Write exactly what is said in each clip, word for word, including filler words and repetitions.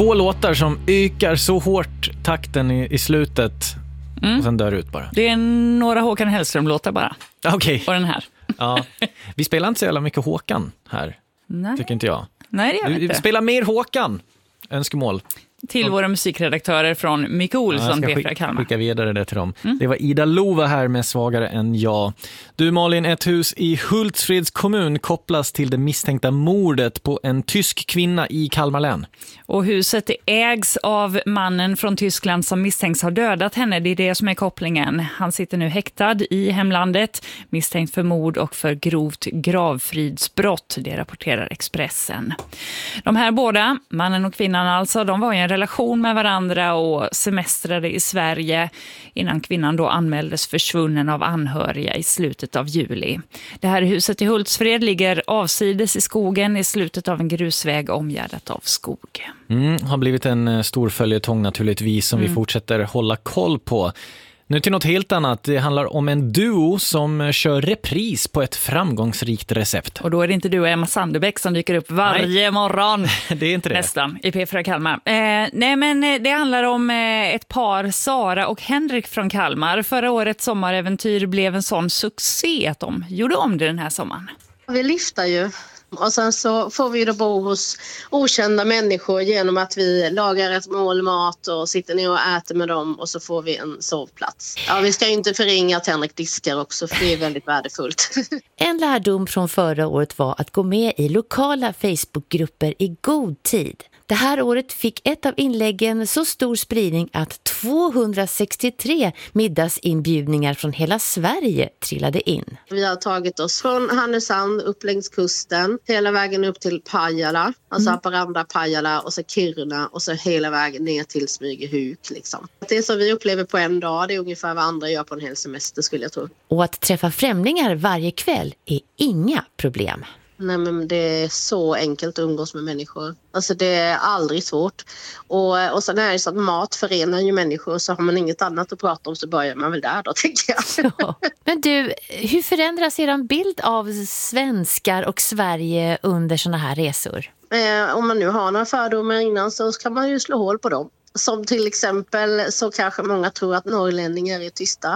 Få låtar som ökar så hårt takten i, i slutet mm. och sen dör ut bara. Det är några Håkan Hellström-låtar bara. Okej. Okay. Och den här. Ja. Vi spelar inte så jävla mycket Håkan här. Nej. Tycker inte jag. Nej, det gör vi inte. Vi spelar mer Håkan. Önskemål. Till våra musikredaktörer från Micke Olsson, ja, P fyra Kalmar. Skicka vidare det till dem. Mm. Det var Ida Lova här med Svagare än jag. Du Malin, ett hus i Hultsfreds kommun kopplas till det misstänkta mordet på en tysk kvinna i Kalmar län. Och huset ägs av mannen från Tyskland som misstänks ha dödat henne. Det är det som är kopplingen. Han sitter nu häktad i hemlandet, misstänkt för mord och för grovt gravfridsbrott. Det rapporterar Expressen. De här båda, mannen och kvinnan alltså, de var i en relation med varandra och semestrade i Sverige innan kvinnan då anmäldes försvunnen av anhöriga i slutet av juli. Det här huset i Hultsfred ligger avsides i skogen i slutet av en grusväg omgärdat av skog. Mm, har blivit en stor följetong naturligtvis som mm. vi fortsätter hålla koll på. Nu till något helt annat. Det handlar om en duo som kör repris på ett framgångsrikt recept. Och då är det inte du och Emma Sanderbäck som dyker upp varje nej. morgon. Det är inte det. Nästan, i P fyra Kalmar. Eh, nej men det handlar om eh, ett par, Sara och Henrik från Kalmar. Förra årets sommaräventyr blev en sån succé att de gjorde om det den här sommaren. Vi lyfter ju. Och sen så får vi då bo hos okända människor genom att vi lagar ett mål mat och sitter ner och äter med dem och så får vi en sovplats. Ja, vi ska ju inte förringa att Henrik diskar också för det är väldigt värdefullt. En lärdom från förra året var att gå med i lokala Facebookgrupper i god tid. Det här året fick ett av inläggen så stor spridning att tvåhundrasextiotre middagsinbjudningar från hela Sverige trillade in. Vi har tagit oss från Härnösand upp längs kusten hela vägen upp till Pajala, alltså mm. Haparanda, Pajala och så Kiruna och så hela vägen ner till Smygehuk liksom. Det som vi upplever på en dag, det är ungefär vad andra gör på en hel semester skulle jag tro. Och att träffa främlingar varje kväll är inga problem. Nej men det är så enkelt att umgås med människor. Alltså det är aldrig svårt. Och, och sen är det så att mat förenar ju människor så har man inget annat att prata om så börjar man väl där då tänker jag. Ja. Men du, hur förändras er bild av svenskar och Sverige under såna här resor? Eh, om man nu har några fördomar innan så kan man ju slå hål på dem. Som till exempel så kanske många tror att norrlänningar är tysta.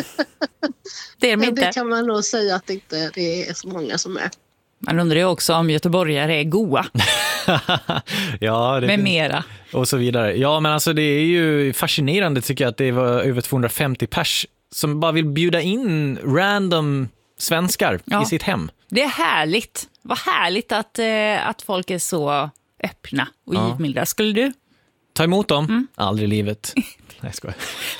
Det är de inte. Det kan man nog säga att det inte det är så många som är. Man undrar ju också om göteborgare är goa. Ja, det med finns, mera. Och så vidare. Ja, men alltså det är ju fascinerande tycker jag att det var över tvåhundrafemtio pers som bara vill bjuda in random svenskar ja. i sitt hem. Det är härligt. Vad härligt att, eh, att folk är så öppna och ja. givmilda. Skulle du? Ta emot dem? Mm. Aldrig i livet. Nej, skojar.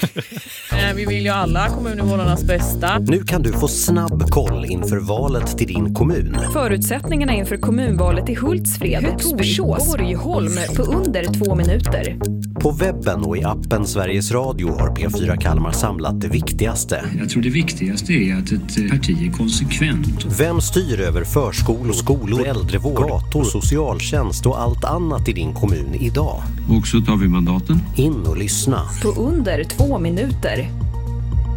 Vi vill ju alla kommuninvånarnas bästa. Nu kan du få snabb koll inför valet till din kommun. Förutsättningarna inför kommunvalet i Hultsfred, Högsbysås, Borgholm på under två minuter. På webben och i appen Sveriges Radio har P fyra Kalmar samlat det viktigaste. Jag tror det viktigaste är att ett parti är konsekvent. Vem styr över förskolor, skolor, äldrevård, gator, socialtjänst och allt annat i din kommun idag? Och så tar vi mandaten. In och lyssna. På under två minuter.